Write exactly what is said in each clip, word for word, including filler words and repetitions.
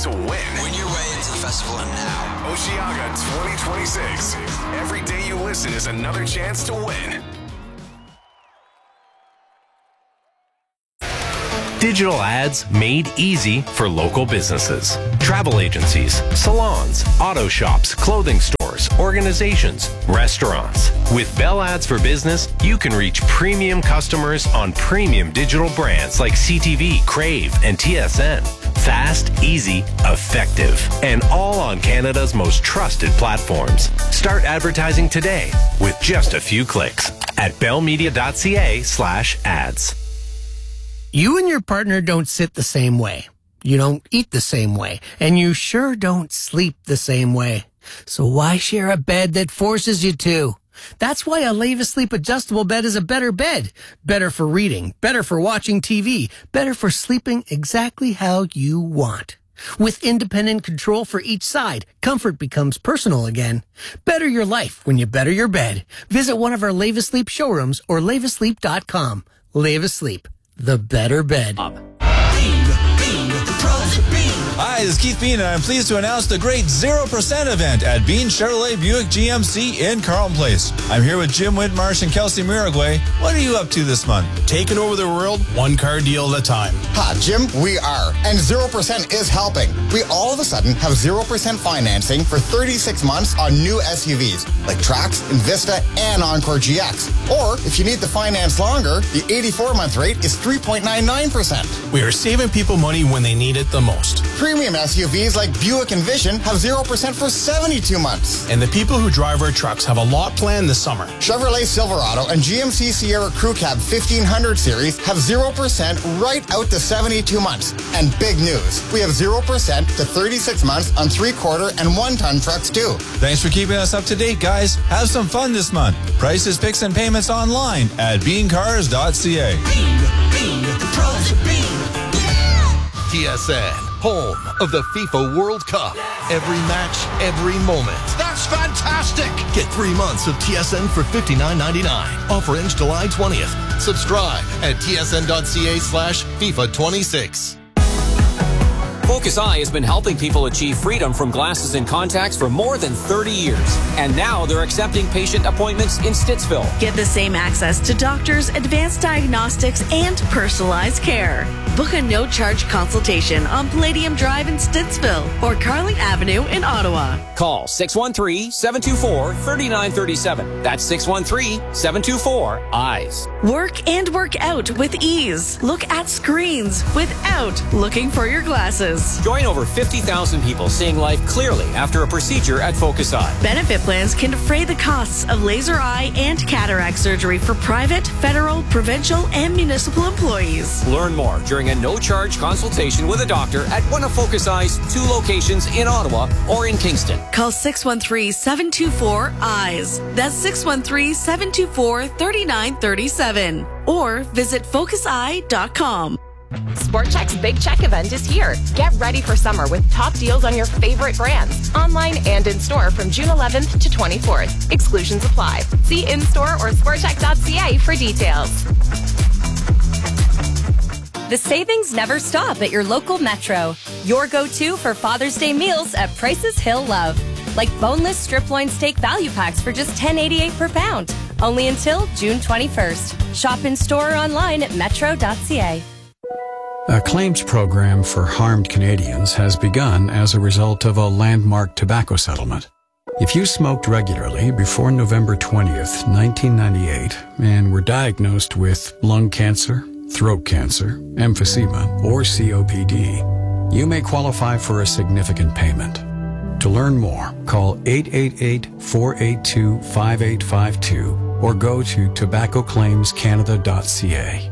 to win. Win your way into the festival now. Oceaga twenty twenty-six. Every day you listen is another chance to win. Digital ads made easy for local businesses. Travel agencies, salons, auto shops, clothing stores, organizations, restaurants. With Bell Ads for Business, you can reach premium customers on premium digital brands like C T V, Crave, and T S N. Fast, easy, effective, and all on Canada's most trusted platforms. Start advertising today with just a few clicks at bellmedia.ca slash ads. You and your partner don't sit the same way. You don't eat the same way. And you sure don't sleep the same way. So why share a bed that forces you to? That's why a Leva Sleep adjustable bed is a better bed. Better for reading, better for watching T V, better for sleeping exactly how you want. With independent control for each side, comfort becomes personal again. Better your life when you better your bed. Visit one of our Leva Sleep showrooms or leva sleep dot com. Leva Sleep. The better bed. Hi, this is Keith Bean, and I'm pleased to announce the great zero percent event at Bean Chevrolet Buick G M C in Carlton Place. I'm here with Jim Whitmarsh and Kelsey Miragway. What are you up to this month? Taking over the world, one car deal at a time. Ha, Jim, we are. And zero percent is helping. We all of a sudden have zero percent financing for thirty-six months on new S U Vs, like Trax, Invista, and Encore G X. Or, if you need to finance longer, the eighty-four month rate is three point nine nine percent. We are saving people money when they need it the most. Premium S U Vs like Buick and Vision have zero percent for seventy-two months. And the people who drive our trucks have a lot planned this summer. Chevrolet Silverado and G M C Sierra Crew Cab fifteen hundred series have zero percent right out to seventy-two months. And big news, we have zero percent to thirty-six months on three-quarter and one-ton trucks too. Thanks for keeping us up to date, guys. Have some fun this month. Prices, picks, and payments online at bean cars dot c a. Bean, Bean, the pros are Bean. T S N, home of the FIFA World Cup. Every match, every moment. That's fantastic. Get three months of T S N for fifty-nine ninety-nine. Offer ends July twentieth. Subscribe at tsn.ca slash FIFA 26. Focus Eye has been helping people achieve freedom from glasses and contacts for more than thirty years. And now they're accepting patient appointments in Stittsville. Get the same access to doctors, advanced diagnostics, and personalized care. Book a no-charge consultation on Palladium Drive in Stittsville or Carling Avenue in Ottawa. Call six one three, seven two four, three nine three seven. That's six one three, seven two four, eyes. Work and work out with ease. Look at screens without looking for your glasses. Join over fifty thousand people seeing life clearly after a procedure at Focus Eye. Benefit plans can defray the costs of laser eye and cataract surgery for private, federal, provincial, and municipal employees. Learn more during a no-charge consultation with a doctor at one of Focus Eye's two locations in Ottawa or in Kingston. Call six one three, seven two four, eyes. That's six one three, seven two four, three nine three seven. Or visit focus eye dot com. Sport Chek's Big Check event is here. Get ready for summer with top deals on your favorite brands, online and in store from June eleventh to twenty-fourth. Exclusions apply. See in-store or sport chek dot c a for details. The savings never stop at your local Metro. Your go-to for Father's Day meals at prices he'll love. Like boneless strip loin steak value packs for just ten eighty-eight per pound. Only until June twenty-first. Shop in store or online at metro dot c a. A claims program for harmed Canadians has begun as a result of a landmark tobacco settlement. If you smoked regularly before November twentieth, nineteen ninety-eight, and were diagnosed with lung cancer, throat cancer, emphysema, or C O P D, you may qualify for a significant payment. To learn more, call eight eight eight, four eight two, five eight five two or go to tobacco claims canada dot c a.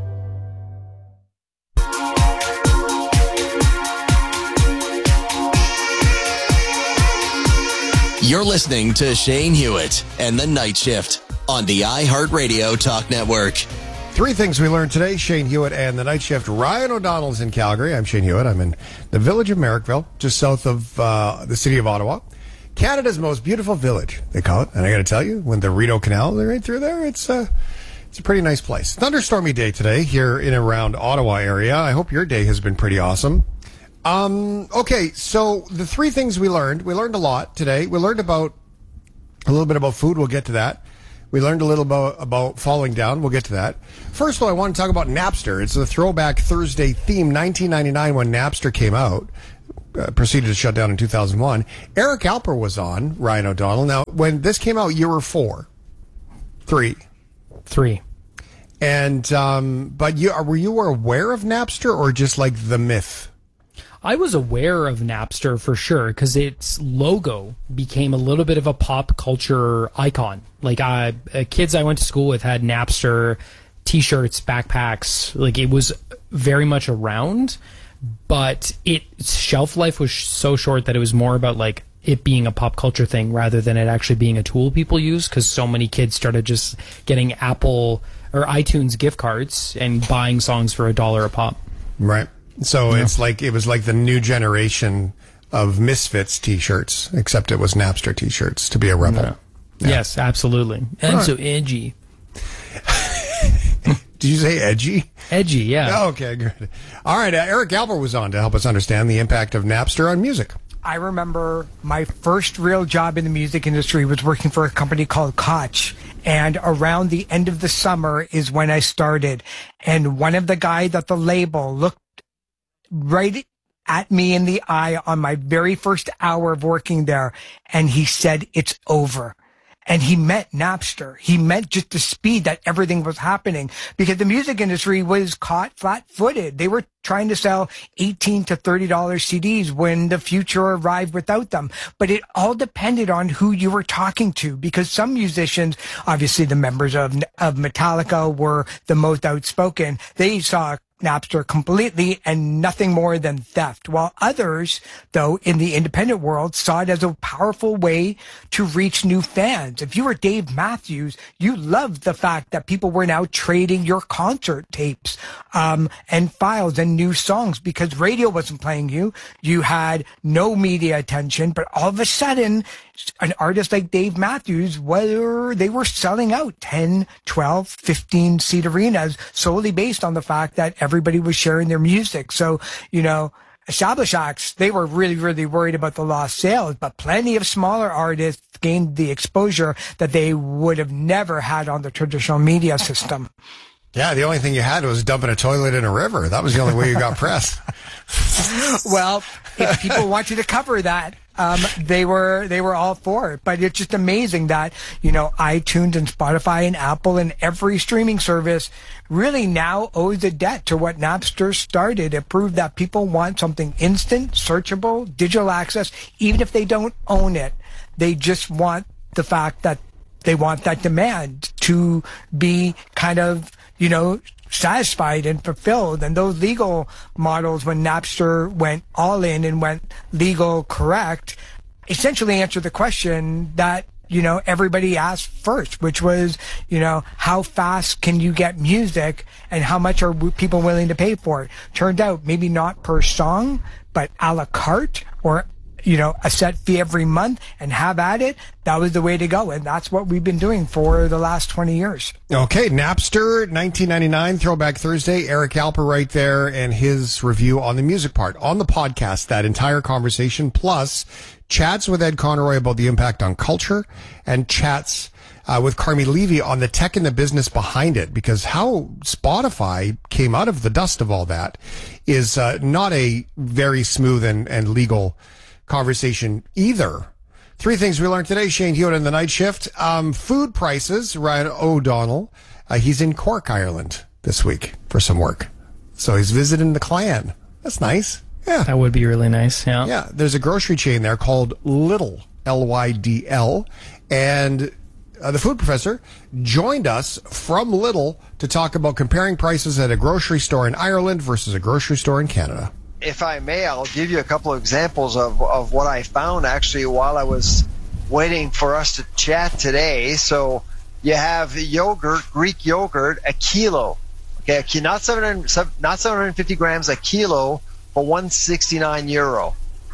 You're listening to Shane Hewitt and the Night Shift on the iHeartRadio Talk Network. Three things we learned today. Shane Hewitt and the Night Shift. Ryan O'Donnell's in Calgary. I'm Shane Hewitt. I'm in the village of Merrickville, just south of uh, the city of Ottawa. Canada's most beautiful village, they call it. And I got to tell you, when the Rideau Canal is right through there, it's, uh, it's a pretty nice place. Thunderstormy day today here in and around Ottawa area. I hope your day has been pretty awesome. Um, okay, so the three things we learned, we learned a lot today. We learned about a little bit about food. We'll get to that. We learned a little about, about falling down. We'll get to that. First of all, I want to talk about Napster. It's the Throwback Thursday theme, nineteen ninety-nine, when Napster came out. Uh, proceeded to shut down in two thousand one. Eric Alper was on, Ryan O'Donnell. Now, when this came out, you were four. Three. Three. And, um, but you were you aware of Napster or just like the myth? I was aware of Napster for sure because its logo became a little bit of a pop culture icon. Like, uh, kids I went to school with had Napster t-shirts, backpacks. Like, it was very much around, but its shelf life was so short that it was more about like it being a pop culture thing rather than it actually being a tool people use, because so many kids started just getting Apple or iTunes gift cards and buying songs for a dollar a pop. Right. So Yeah. it's like it was like the new generation of Misfits t-shirts, except it was Napster t-shirts to be a rebel. Yeah. Yes, absolutely. And All so right. edgy. Did you say edgy? Edgy, yeah. Okay, good. All right, uh, Eric Alper was on to help us understand the impact of Napster on music. I remember my first real job in the music industry was working for a company called Koch. And around the end of the summer is when I started. And one of the guys at the label looked right at me in the eye on my very first hour of working there. And he said, "It's over." And he meant Napster. He meant just the speed that everything was happening, because the music industry was caught flat-footed. They were trying to sell eighteen to thirty dollars C Ds when the future arrived without them. But it all depended on who you were talking to, because some musicians, obviously the members of, of Metallica were the most outspoken. They saw Napster completely and nothing more than theft, while others, though, in the independent world saw it as a powerful way to reach new fans. If you were Dave Matthews, you loved the fact that people were now trading your concert tapes um, and files and new songs, because radio wasn't playing you. You had no media attention, but all of a sudden, an artist like Dave Matthews, whether they were selling out ten, twelve, fifteen seat arenas solely based on the fact that everybody was sharing their music. So, you know, established acts, they were really, really worried about the lost sales, but plenty of smaller artists gained the exposure that they would have never had on the traditional media system. Yeah, the only thing you had was dumping a toilet in a river. That was the only way you got press. Well, if people wanted to cover that, um, they were they were all for it. But it's just amazing that, you know, iTunes and Spotify and Apple and every streaming service really now owes a debt to what Napster started. It proved that people want something instant, searchable, digital access, even if they don't own it. They just want the fact that they want that demand to be kind of, you know, satisfied and fulfilled. And those legal models, when Napster went all in and went legal correct, essentially answered the question that, you know, everybody asked first, which was, you know, how fast can you get music and how much are people willing to pay for it? Turned out maybe not per song, but a la carte, or, you know, a set fee every month, and have at it. That was the way to go. And that's what we've been doing for the last twenty years. Okay, Napster, nineteen ninety-nine, Throwback Thursday. Eric Alper right there, and his review on the music part. On the podcast, that entire conversation, plus chats with Ed Conroy about the impact on culture, and chats uh, with Carmi Levy on the tech and the business behind it, because how Spotify came out of the dust of all that is uh, not a very smooth and, and legal conversation either. Three things we learned today. Shane Hewitt in the night shift. Um, food prices. Ryan O'Donnell. Uh, he's in Cork, Ireland this week for some work. So he's visiting the clan. That's nice. Yeah. That would be really nice. Yeah. Yeah. There's a grocery chain there called Lidl, L Y D L. And uh, the food professor joined us from Lidl to talk about comparing prices at a grocery store in Ireland versus a grocery store in Canada. If I may, I'll give you a couple of examples of, of what I found actually while I was waiting for us to chat today. So you have yogurt, Greek yogurt, a kilo. Okay, not seven hundred, not seven hundred fifty grams, a kilo for one hundred sixty-nine euro.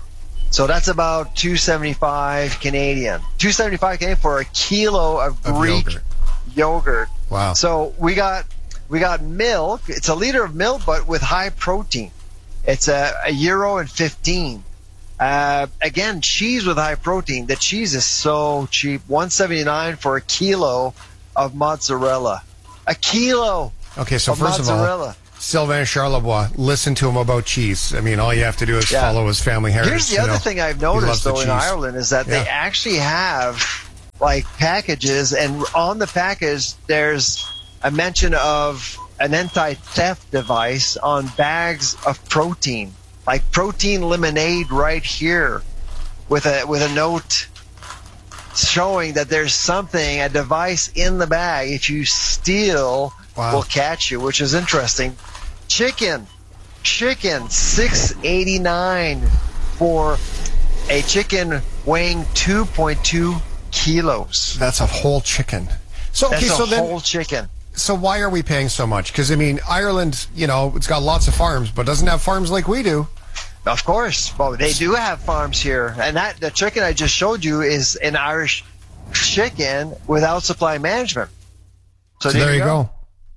So that's about two seventy-five Canadian. two seventy-five Canadian for a kilo of, of Greek yogurt. yogurt. Wow. So we got we got milk. It's a liter of milk, but with high protein. It's a, a euro and fifteen. Uh, again, cheese with high protein. The cheese is so cheap. one seventy-nine for a kilo of mozzarella. A kilo. Okay, so of first mozzarella. of all, Sylvain Charlebois, listen to him about cheese. I mean, all you have to do is Yeah. follow his family heritage. Here's the you other know. thing I've He loves noticed the though in cheese. Ireland is that they Yeah. actually have like packages, and on the package there's a mention of an anti-theft device on bags of protein, like protein lemonade right here, with a with a note showing that there's something, a device in the bag. If you steal, Wow. will catch you, which is interesting. Chicken, chicken, six eighty-nine for a chicken weighing two point two kilos. That's a whole chicken. So okay, That's a so then whole chicken. So why are we paying so much? Because I mean, Ireland, you know, it's got lots of farms, but doesn't have farms like we do. Of course, well, they do have farms here, and that the chicken I just showed you is an Irish chicken without supply management. So, So there you go.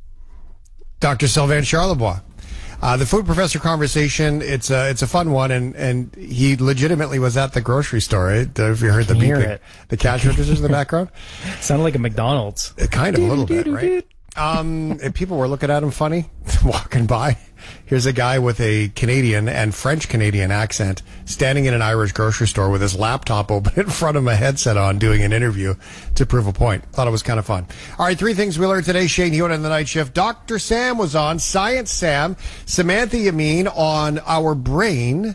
Doctor Sylvain Charlebois. Uh, the food professor conversation, it's a, it's a fun one, and, and he legitimately was at the grocery store. Right? Have you heard the Can hear beeping? it. The cash registers in the background? Sounded like a McDonald's. It kind of a little bit, right? Um, and people were looking at him funny, walking by. Here's a guy with a Canadian and French Canadian accent standing in an Irish grocery store with his laptop open in front of him, a headset on, doing an interview to prove a point. Thought it was kind of fun. All right, three things we learned today. Shane Hewitt on the night shift. Doctor Sam was on. Science Sam. Samantha Yamin on our brain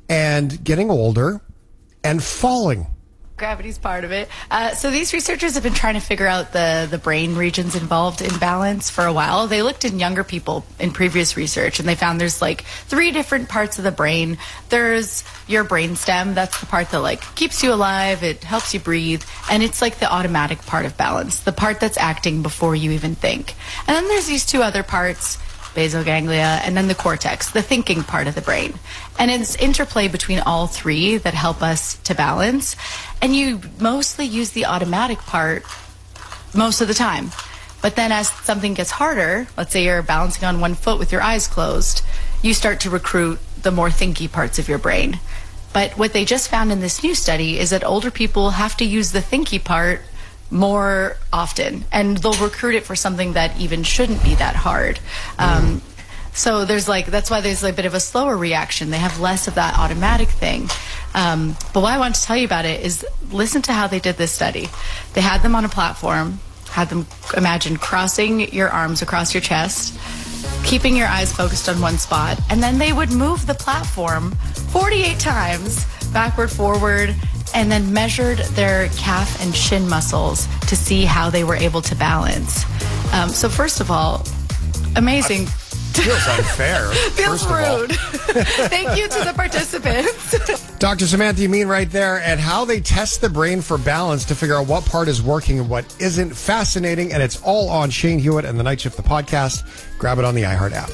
and getting older and falling. Gravity's part of it. Uh, so these researchers have been trying to figure out the, the brain regions involved in balance for a while. They looked in younger people in previous research, and they found there's like three different parts of the brain. There's your brainstem. That's the part that like keeps you alive. It helps you breathe. And it's like the automatic part of balance, the part that's acting before you even think. And then there's these two other parts, basal ganglia, and then the cortex, the thinking part of the brain. And it's interplay between all three that help us to balance. And you mostly use the automatic part most of the time. But then as something gets harder, let's say you're balancing on one foot with your eyes closed, you start to recruit the more thinky parts of your brain. But what they just found in this new study is that older people have to use the thinky part more often, and they'll recruit it for something that even shouldn't be that hard. Um, so there's like, that's why there's a bit of a slower reaction. They have less of that automatic thing. Um, but what I want to tell you about it is listen to how they did this study. They had them on a platform, had them imagine crossing your arms across your chest, keeping your eyes focused on one spot, and then they would move the platform forty-eight times backward, forward, and then measured their calf and shin muscles to see how they were able to balance. Um, so first of all, amazing. Feels unfair. Feels first of all. rude. Thank you to the participants. Doctor Samantha Yamin right there, and how they test the brain for balance to figure out what part is working and what isn't. Fascinating, and it's all on Shane Hewitt and the Night Shift, the podcast. Grab it on the iHeart app.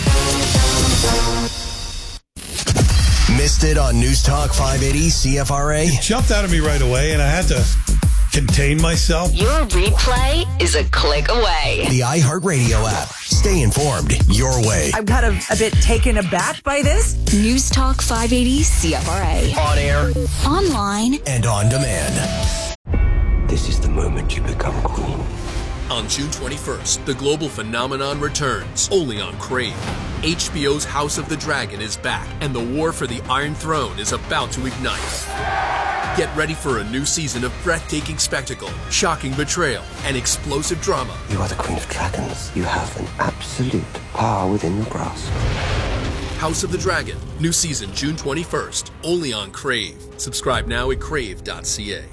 Missed it on News Talk five eighty C F R A? It jumped out of me right away, and I had to contain myself. Your replay is a click away. The iHeartRadio app. Stay informed your way. I got a, a bit taken aback by this. News Talk five eighty C F R A. On air, online, and on demand. This is the moment you become queen. On June twenty-first, the global phenomenon returns, only on Crave. H B O's House of the Dragon is back, and the war for the Iron Throne is about to ignite. Get ready for a new season of breathtaking spectacle, shocking betrayal, and explosive drama. You are the queen of dragons. You have an absolute power within your grasp. House of the Dragon, new season June twenty-first, only on Crave. Subscribe now at crave dot c a.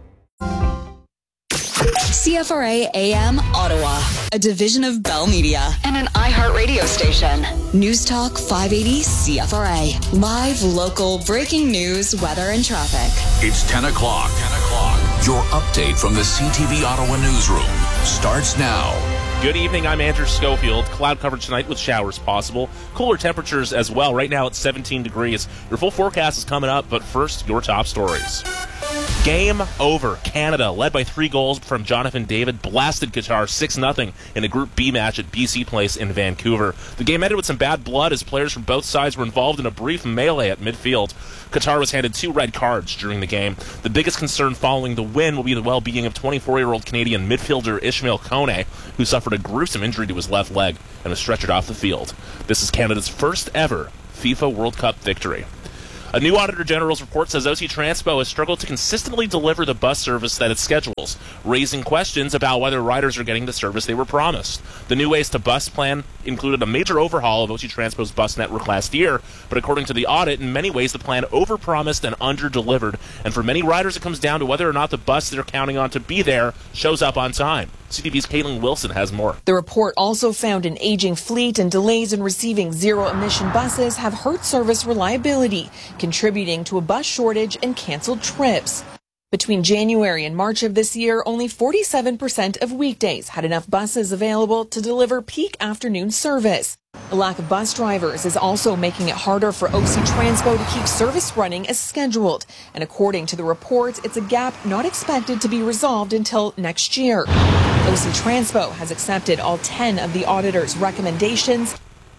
C F R A A M Ottawa, a division of Bell Media and an iHeart radio station. News Talk five eighty C F R A. Live, local, breaking news, weather, and traffic. It's ten o'clock. ten o'clock. Your update from the C T V Ottawa newsroom starts now. Good evening, I'm Andrew Schofield. Cloud coverage tonight with showers possible. Cooler temperatures as well. Right now it's seventeen degrees. Your full forecast is coming up, but first, your top stories. Game over. Canada, led by three goals from Jonathan David, blasted Qatar six nothing in a Group B match at B C Place in Vancouver. The game ended with some bad blood as players from both sides were involved in a brief melee at midfield. Qatar was handed two red cards during the game. The biggest concern following the win will be the well-being of twenty-four-year-old Canadian midfielder Ishmael Kone, who suffered a gruesome injury to his left leg and was stretchered off the field. This is Canada's first ever FIFA World Cup victory. A new Auditor General's report says O C Transpo has struggled to consistently deliver the bus service that it schedules, raising questions about whether riders are getting the service they were promised. The new Ways to Bus plan included a major overhaul of O C Transpo's bus network last year, but according to the audit, in many ways the plan overpromised and under-delivered, and for many riders it comes down to whether or not the bus they're counting on to be there shows up on time. C T V's Caitlin Wilson has more. The report also found an aging fleet and delays in receiving zero-emission buses have hurt service reliability, contributing to a bus shortage and canceled trips. Between January and March of this year, only forty-seven percent of weekdays had enough buses available to deliver peak afternoon service. The lack of bus drivers is also making it harder for O C Transpo to keep service running as scheduled. And according to the report, it's a gap not expected to be resolved until next year. O C Transpo has accepted all ten of the auditor's recommendations.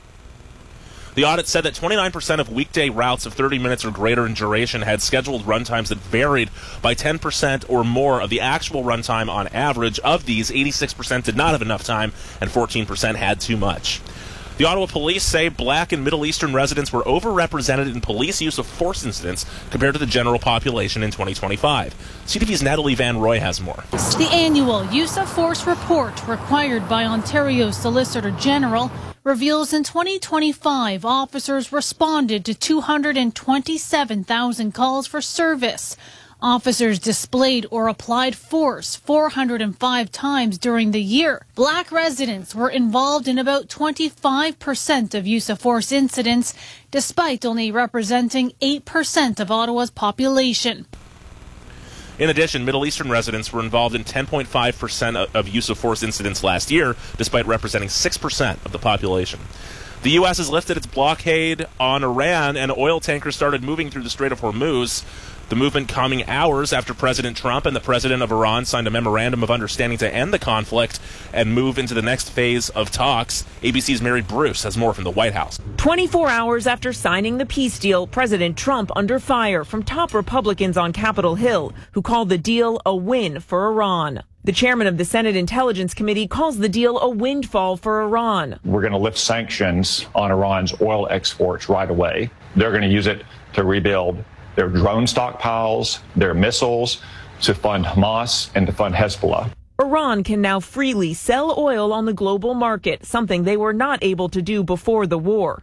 The audit said that twenty-nine percent of weekday routes of thirty minutes or greater in duration had scheduled run times that varied by ten percent or more of the actual runtime on average. Of these, eighty-six percent did not have enough time and fourteen percent had too much. The Ottawa police say black and Middle Eastern residents were overrepresented in police use of force incidents compared to the general population in twenty twenty-five. C T V's Natalie Van Roy has more. The annual Use of Force report, required by Ontario's Solicitor General, reveals in twenty twenty-five officers responded to two hundred twenty-seven thousand calls for service. Officers displayed or applied force four hundred five times during the year. Black residents were involved in about twenty-five percent of use of force incidents, despite only representing eight percent of Ottawa's population. In addition, Middle Eastern residents were involved in ten point five percent of use of force incidents last year, despite representing six percent of the population. The U S has lifted its blockade on Iran, and oil tankers started moving through the Strait of Hormuz. The movement coming hours after President Trump and the president of Iran signed a memorandum of understanding to end the conflict and move into the next phase of talks. A B C's Mary Bruce has more from the White House. twenty-four hours after signing the peace deal, President Trump under fire from top Republicans on Capitol Hill, who called the deal a win for Iran. The chairman of the Senate Intelligence Committee calls the deal a windfall for Iran. We're going to lift sanctions on Iran's oil exports right away. They're going to use it to rebuild their drone stockpiles, their missiles, to fund Hamas and to fund Hezbollah. Iran can now freely sell oil on the global market, something they were not able to do before the war.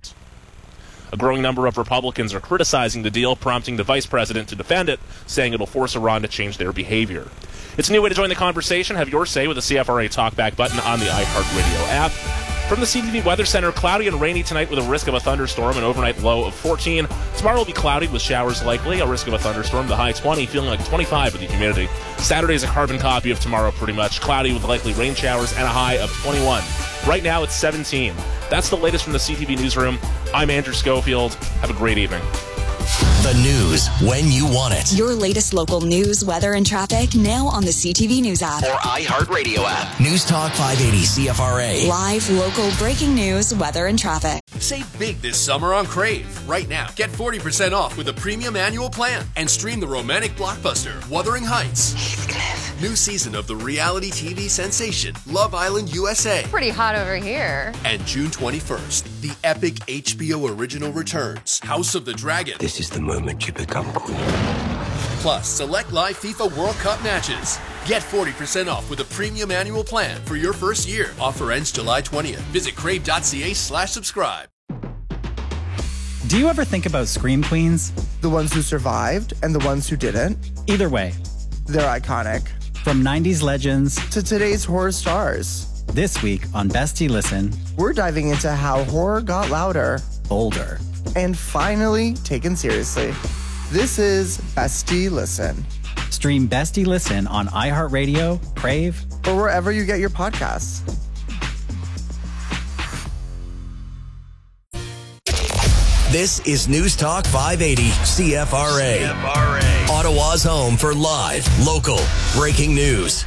A growing number of Republicans are criticizing the deal, prompting the vice president to defend it, saying it'll force Iran to change their behavior. It's a new way to join the conversation. Have your say with the C F R A Talkback button on the iHeartRadio app. From the C T V Weather Center, cloudy and rainy tonight with a risk of a thunderstorm, an overnight low of fourteen. Tomorrow will be cloudy with showers likely, a risk of a thunderstorm, the high twenty, feeling like twenty-five with the humidity. Saturday's a carbon copy of tomorrow pretty much, cloudy with likely rain showers and a high of twenty-one. Right now it's seventeen. That's the latest from the C T V Newsroom. I'm Andrew Schofield. Have a great evening. The news when you want it. Your latest local news, weather, and traffic now on the C T V News app. Or iHeartRadio app. News Talk five eighty C F R A. Live, local, breaking news, weather, and traffic. Save big this summer on Crave. Right now, get forty percent off with a premium annual plan and stream the romantic blockbuster Wuthering Heights. Heathcliff. New season of the reality T V sensation Love Island U S A. Pretty hot over here. And June twenty-first, the epic H B O original returns, House of the Dragon. This is the moment you become queen. Plus, select live FIFA World Cup matches. Get forty percent off with a premium annual plan for your first year. Offer ends July twentieth. Visit crave.ca slash subscribe. Do you ever think about Scream Queens? The ones who survived and the ones who didn't? Either way, they're iconic. From nineties legends to today's horror stars. This week on Bestie Listen, we're diving into how horror got louder, bolder, and finally taken seriously. This is Bestie Listen. Stream Bestie Listen on iHeartRadio, Crave, or wherever you get your podcasts. This is News Talk five eighty C F R A. C F R A. Ottawa's home for live, local, breaking news.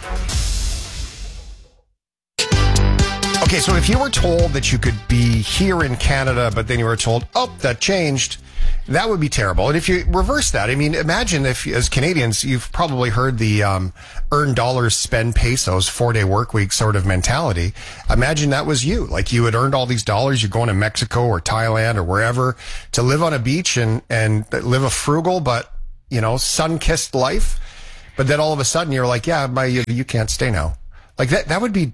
Okay, so if you were told that you could be here in Canada, but then you were told, oh, that changed, that would be terrible. And if you reverse that, I mean, imagine if, as Canadians, you've probably heard the um, earn dollars, spend pesos, four-day work week sort of mentality. Imagine that was you. Like, you had earned all these dollars, you're going to Mexico or Thailand or wherever to live on a beach and, and live a frugal but, you know, sun-kissed life. But then all of a sudden you're like, yeah, my, you, you can't stay now. Like, that, that would be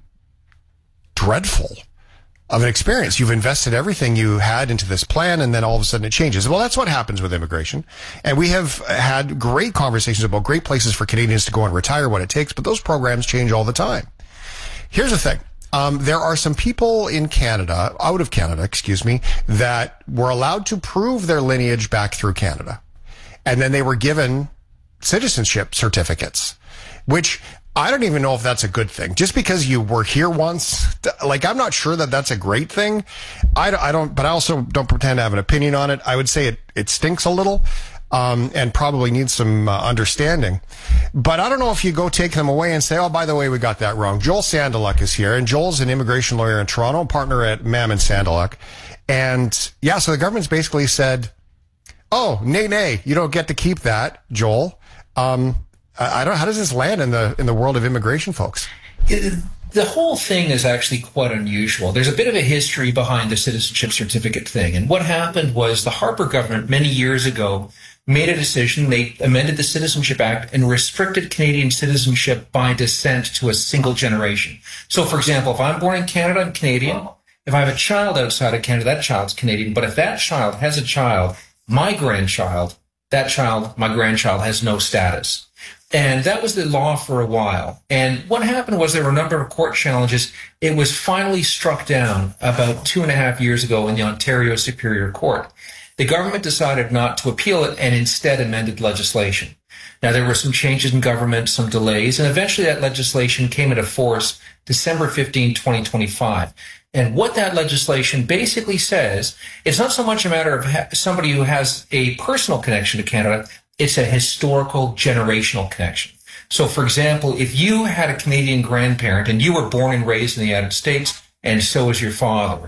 dreadful of an experience. You've invested everything you had into this plan, and then all of a sudden it changes. Well, that's what happens with immigration. And we have had great conversations about great places for Canadians to go and retire, what it takes, but those programs change all the time. Here's the thing. Um, there are some people in Canada, out of Canada, excuse me, that were allowed to prove their lineage back through Canada. And then they were given citizenship certificates, which I don't even know if that's a good thing. Just because you were here once, like, I'm not sure that that's a great thing. I don't, I don't, but I also don't pretend to have an opinion on it. I would say it, it stinks a little, um, and probably needs some uh, understanding. But I don't know if you go take them away and say, oh, by the way, we got that wrong. Joel Sandeluk is here, and Joel's an immigration lawyer in Toronto, partner at Mam and Sandeluk. And yeah, so the government's basically said, oh, nay, nay, you don't get to keep that, Joel. Um, I don't know, how does this land in the in the world of immigration, folks? It, the whole thing is actually quite unusual. There's a bit of a history behind the citizenship certificate thing. And what happened was the Harper government many years ago made a decision. They amended the Citizenship Act and restricted Canadian citizenship by descent to a single generation. So, for example, if I'm born in Canada, I'm Canadian. If I have a child outside of Canada, that child's Canadian. But if that child has a child, my grandchild, that child, my grandchild, has no status. And that was the law for a while. And what happened was there were a number of court challenges. It was finally struck down about two and a half years ago in the Ontario Superior Court. The government decided not to appeal it and instead amended legislation. Now, there were some changes in government, some delays, and eventually that legislation came into force December fifteenth, twenty twenty-five. And what that legislation basically says, it's not so much a matter of ha- somebody who has a personal connection to Canada. It's a historical, generational connection. So, for example, if you had a Canadian grandparent and you were born and raised in the United States, and so was your father,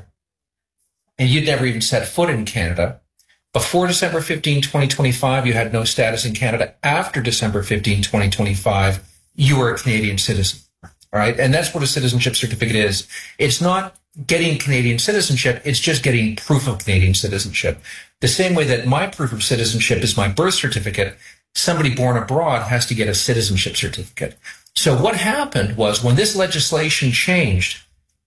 and you'd never even set foot in Canada, before December fifteenth, twenty twenty-five, you had no status in Canada. After December fifteenth, twenty twenty-five, you were a Canadian citizen. All right? And that's what a citizenship certificate is. It's not getting Canadian citizenship, it's just getting proof of Canadian citizenship. The same way that my proof of citizenship is my birth certificate, somebody born abroad has to get a citizenship certificate. So what happened was when this legislation changed,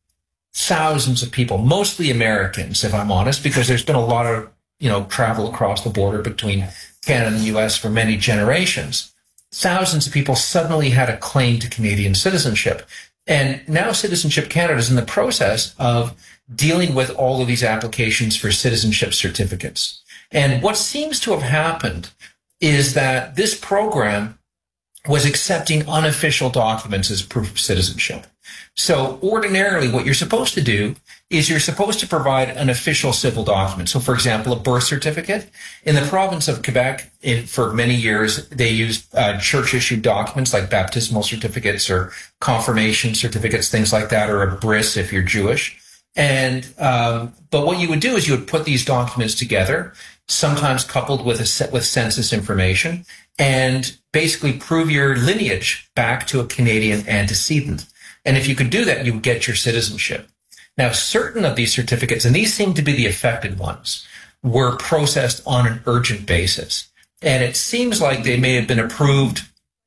thousands of people, mostly Americans, if I'm honest, because there's been a lot of, you know, travel across the border between Canada and the U S for many generations, thousands of people suddenly had a claim to Canadian citizenship. And now Citizenship Canada is in the process of dealing with all of these applications for citizenship certificates. And what seems to have happened is that this program was accepting unofficial documents as proof of citizenship. So ordinarily what you're supposed to do is you're supposed to provide an official civil document. So for example, a birth certificate. In the province of Quebec, in, for many years, they used uh, church-issued documents like baptismal certificates or confirmation certificates, things like that, or a bris if you're Jewish. And um, but what you would do is you would put these documents together, sometimes coupled with a set with census information, and basically prove your lineage back to a Canadian antecedent. And if you could do that, you would get your citizenship. Now, certain of these certificates, and these seem to be the affected ones, were processed on an urgent basis. And it seems like they may have been approved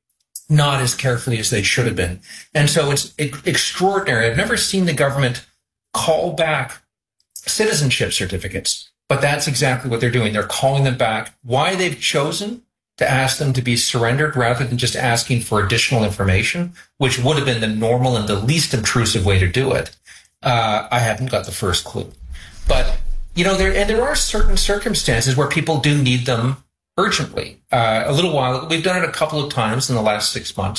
not as carefully as they should have been. And so it's extraordinary. I've never seen the government call back citizenship certificates, but that's exactly what they're doing. They're calling them back. Why they've chosen to ask them to be surrendered rather than just asking for additional information, which would have been the normal and the least intrusive way to do it, uh, I haven't got the first clue. But, you know, there and there are certain circumstances where people do need them urgently. Uh, a little while, we've done it a couple of times in the last six months.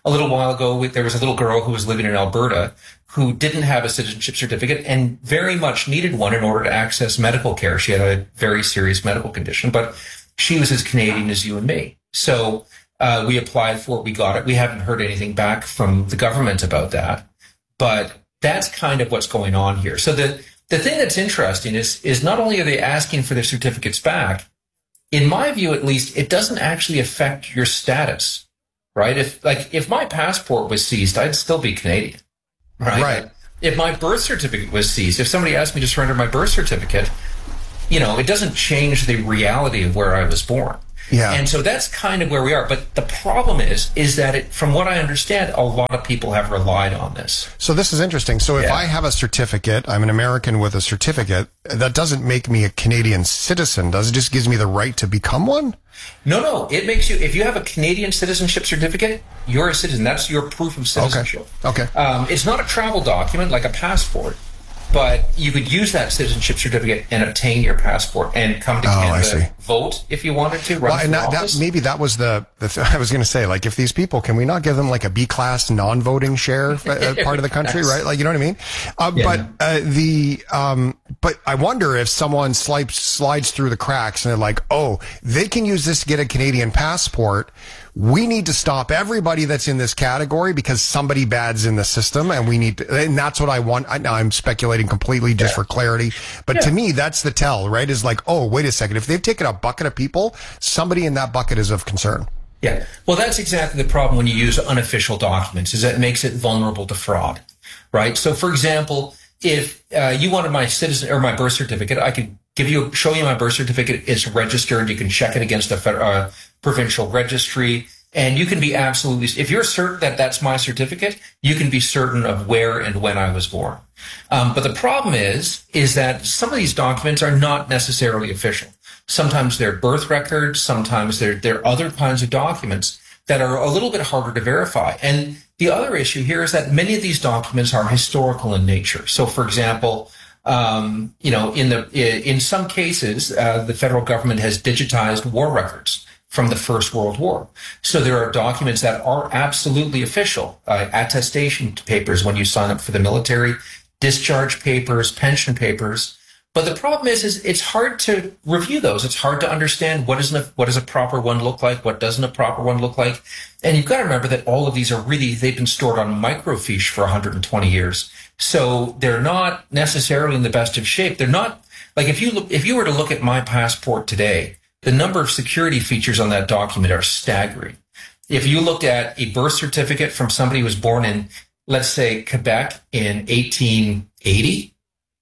a little while ago, there was a little girl who was living in Alberta who didn't have a citizenship certificate and very much needed one in order to access medical care. She had a very serious medical condition, but she was as Canadian as you and me. So uh, we applied for it. We got it. We haven't heard anything back from the government about that. But that's kind of what's going on here. So the, the thing that's interesting is, is not only are they asking for their certificates back, in my view, at least, it doesn't actually affect your status, right? If like if my passport was seized, I'd still be Canadian, right? Right. If my birth certificate was seized, if somebody asked me to surrender my birth certificate, you know, it doesn't change the reality of where I was born. Yeah. And so that's kind of where we are. But the problem is, is that it, from what I understand, a lot of people have relied on this. So this is interesting. So if Yeah. I have a certificate, I'm an American with a certificate, that doesn't make me a Canadian citizen, does it? Just gives me the right to become one? No, no. It makes you, if you have a Canadian citizenship certificate, you're a citizen. That's your proof of citizenship. Okay. Um, it's not a travel document like a passport, but you could use that citizenship certificate and obtain your passport and come to Oh, I see. Canada, vote if you wanted to, run Well, for and that, office. that, maybe that was the, the th- I was going to say, like, if these people, can we not give them like a B-class non-voting share uh, part of the country, right? Like, you know what I mean? Uh, Yeah. But uh, the, um, but I wonder if someone slides, slides through the cracks and they're like, oh, they can use this to get a Canadian passport. We need to stop everybody that's in this category because somebody bad's in the system, and we need to, and that's what I want. I, now I'm speculating completely just for clarity, but Yeah. to me, that's the tell, right? Is like, oh, wait a second. If they've taken a bucket of people, somebody in that bucket is of concern. Yeah. Well, that's exactly the problem when you use unofficial documents, is that it makes it vulnerable to fraud, right? So, for example, if uh, you wanted my citizen or my birth certificate, I could give you, show you my birth certificate. It's registered. You can check it against a federal, uh, provincial registry, and you can be absolutely, if you're certain that that's my certificate, you can be certain of where and when I was born. Um, but the problem is, is that some of these documents are not necessarily official. Sometimes they're birth records. Sometimes they're, they're other kinds of documents that are a little bit harder to verify. And the other issue here is that many of these documents are historical in nature. So, for example, um, you know, in the in some cases, uh, the federal government has digitized war records from the First World War. So there are documents that are absolutely official, uh, attestation papers when you sign up for the military, discharge papers, pension papers. But the problem is, is it's hard to review those. It's hard to understand what is, a, what does a proper one look like, what doesn't a proper one look like. And you've got to remember that all of these are really, they've been stored on microfiche for one hundred twenty years. So they're not necessarily in the best of shape. They're not, like if you look, if you were to look at my passport today, the number of security features on that document are staggering. If you looked at a birth certificate from somebody who was born in, let's say, Quebec in eighteen eighty,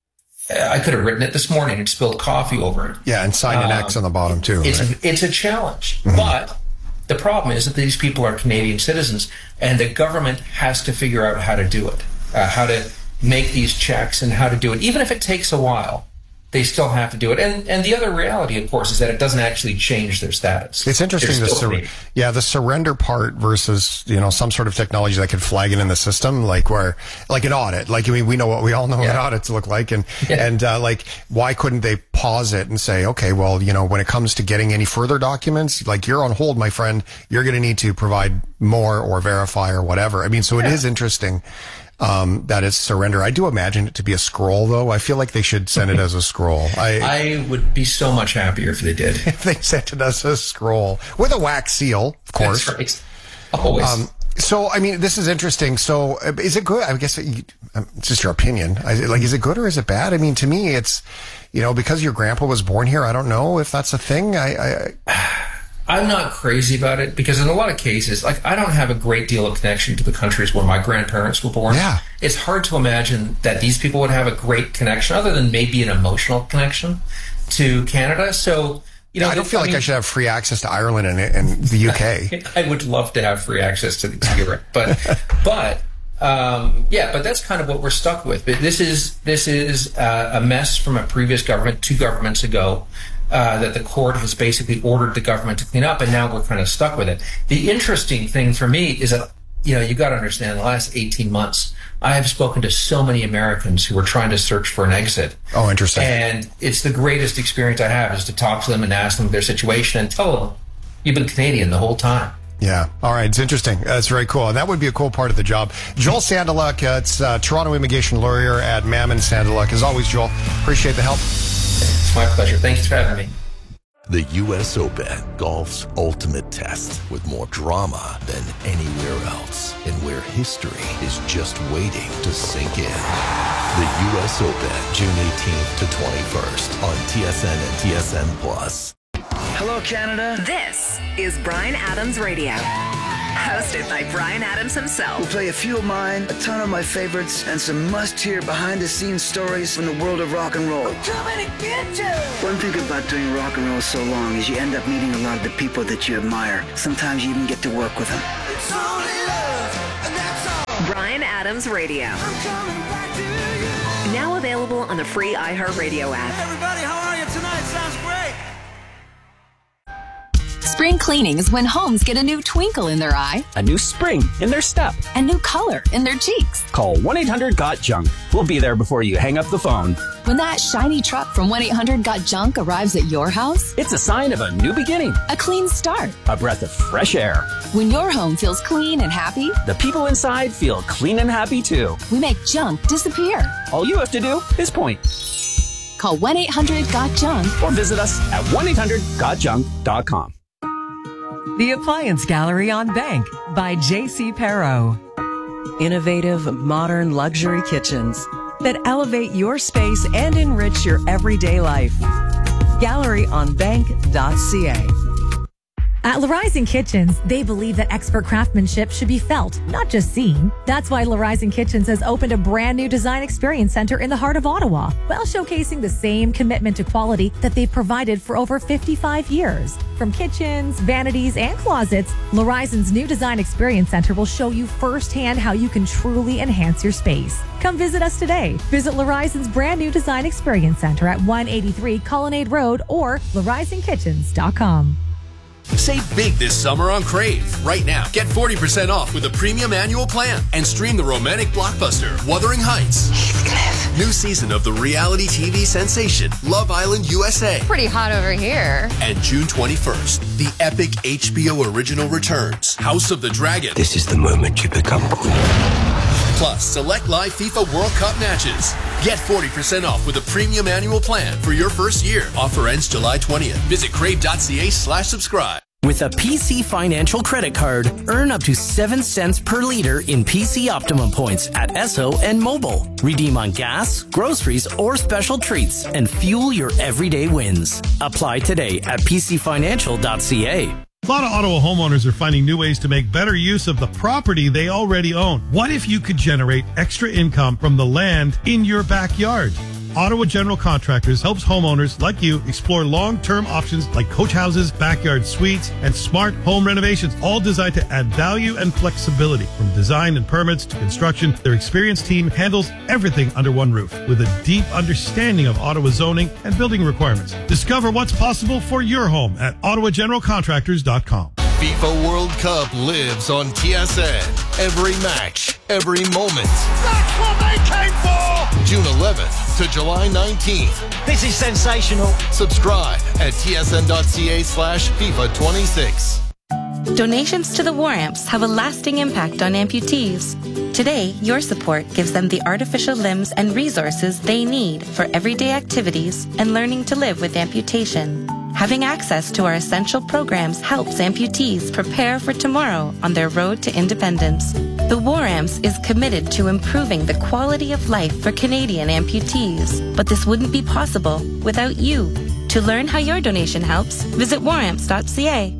I could have written it this morning and spilled coffee over it. Yeah, and sign an Um, X on the bottom too. It's, right? it's a challenge. Mhm. But the problem is that these people are Canadian citizens, and the government has to figure out how to do it, uh, how to make these checks and how to do it. Even if it takes a while, they still have to do it. And and the other reality, of course, is that it doesn't actually change their status. It's interesting, They're the still sur- Canadian. yeah, the surrender part versus, you know, some sort of technology that could flag it in the system, like where, like an audit, like, I mean, we know what, we all know what Yeah. audits look like. And, Yeah. and, uh, like, why couldn't they pause it and say, okay, well, you know, when it comes to getting any further documents, like you're on hold, my friend, you're going to need to provide more or verify or whatever. I mean, so it Yeah. is interesting. Um, that it's surrender. I do imagine it to be a scroll, though. I feel like they should send it as a scroll. I, I would be so much happier if they did. if they sent it as a scroll with a wax seal, of course. That's right. Always. Um, so, I mean, this is interesting. So, uh, is it good? I guess it, um, it's just your opinion. I, like, is it good or is it bad? I mean, to me, it's, you know, because your grandpa was born here. I don't know if that's a thing. I, I, I I'm not crazy about it because in a lot of cases, like I don't have a great deal of connection to the countries where my grandparents were born. Yeah. It's hard to imagine that these people would have a great connection other than maybe an emotional connection to Canada. So, you know, I don't feel like mean, I should have free access to Ireland and, and the U K. I would love to have free access to, to Europe, but, but, um, yeah, but that's kind of what we're stuck with. But this is, this is uh, a mess from a previous government, two governments ago. Uh, that the court has basically ordered the government to clean up, and now we're kind of stuck with it. The interesting thing for me is that, you know, you got to understand, the last eighteen months, I have spoken to so many Americans who are trying to search for an exit. Oh, interesting. And it's the greatest experience I have is to talk to them and ask them their situation and tell them, you've been Canadian the whole time. Yeah. All right. It's interesting. That's very cool. And that would be a cool part of the job. Joel Sandeluk, uh, it's uh, Toronto immigration lawyer at Mammon Sandeluk. As always, Joel, appreciate the help. It's my pleasure. Thanks for having me. The U S Open, golf's ultimate test, with more drama than anywhere else, and where history is just waiting to sink in. The U S Open, June eighteenth to twenty-first on T S N and T S N Plus. Hello, Canada. This is Bryan Adams Radio. Hosted by Bryan Adams himself. We'll play a few of mine, a ton of my favorites, and some must-hear behind-the-scenes stories from the world of rock and roll. I'm coming to get you! One thing about doing rock and roll so long is you end up meeting a lot of the people that you admire. Sometimes you even get to work with them. It's only love, and that's all. Bryan Adams Radio. I'm coming back to you. Now available on the free iHeartRadio app. Hey everybody, how are you tonight? Sounds great. Spring cleaning is when homes get a new twinkle in their eye, a new spring in their step, a new color in their cheeks. Call one eight hundred got junk. We'll be there before you hang up the phone. When that shiny truck from one eight hundred got junk arrives at your house, it's a sign of a new beginning, a clean start, a breath of fresh air. When your home feels clean and happy, the people inside feel clean and happy too. We make junk disappear. All you have to do is point. Call one eight hundred got junk or visit us at one eight hundred got junk dot com. The Appliance Gallery on Bank by J C Perro. Innovative, modern luxury kitchens that elevate your space and enrich your everyday life. gallery on bank dot c a. At Larizon Kitchens, they believe that expert craftsmanship should be felt, not just seen. That's why Larizon Kitchens has opened a brand new design experience center in the heart of Ottawa, while showcasing the same commitment to quality that they've provided for over fifty-five years. From kitchens, vanities, and closets, Larizon's new design experience center will show you firsthand how you can truly enhance your space. Come visit us today. Visit Larizon's brand new design experience center at one eighty-three Colonnade Road or larizon kitchens dot com. Save big this summer on Crave. Right now, get forty percent off with a premium annual plan and stream the romantic blockbuster Wuthering Heights. New season of the reality T V sensation Love Island U S A. Pretty hot over here. And June twenty-first, the epic H B O original returns House of the Dragon. This is the moment you become queen. Plus, select live FIFA World Cup matches. Get forty percent off with a premium annual plan for your first year. Offer ends July twentieth. Visit crave dot c a slash subscribe. With a P C Financial credit card, earn up to seven cents per liter in P C Optimum points at Esso and Mobile. Redeem on gas, groceries, or special treats and fuel your everyday wins. Apply today at p c financial dot c a. A lot of Ottawa homeowners are finding new ways to make better use of the property they already own. What if you could generate extra income from the land in your backyard? Ottawa General Contractors helps homeowners like you explore long-term options like coach houses, backyard suites, and smart home renovations, all designed to add value and flexibility. From design and permits to construction, their experienced team handles everything under one roof with a deep understanding of Ottawa zoning and building requirements. Discover what's possible for your home at ottawa general contractors dot com. FIFA World Cup lives on T S N. Every match, every moment. That's what they came for! June eleventh to July nineteenth. This is sensational. Subscribe at t s n dot c a slash FIFA twenty-six. Donations to the War Amps have a lasting impact on amputees. Today, your support gives them the artificial limbs and resources they need for everyday activities and learning to live with amputation. Having access to our essential programs helps amputees prepare for tomorrow on their road to independence. The War Amps is committed to improving the quality of life for Canadian amputees, but this wouldn't be possible without you. To learn how your donation helps, visit war amps dot c a.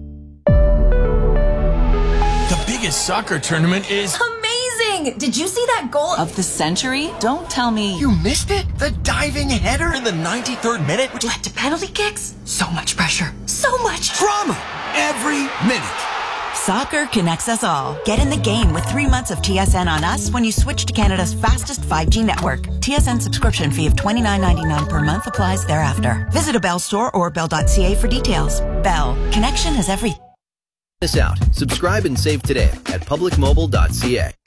The biggest soccer tournament is amazing! Did you see that goal of the century? Don't tell me you missed it? The diving header in the ninety-third minute, which led to penalty kicks? So much pressure. So much drama every minute. Soccer connects us all. Get in the game with three months of T S N on us when you switch to Canada's fastest five G network. T S N subscription fee of twenty-nine ninety-nine per month applies thereafter. Visit a Bell store or bell dot c a for details. Bell. Connection is everything. This out. Subscribe and save today at public mobile dot c a.